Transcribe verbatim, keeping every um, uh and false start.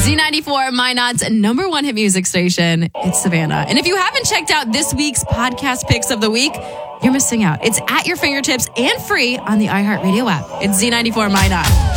Z ninety-four, Minot's number one hit music station. It's Savannah. And if you haven't checked out this week's podcast picks of the week, you're missing out. It's at your fingertips and free on the iHeartRadio app. It's Z ninety-four, Minot.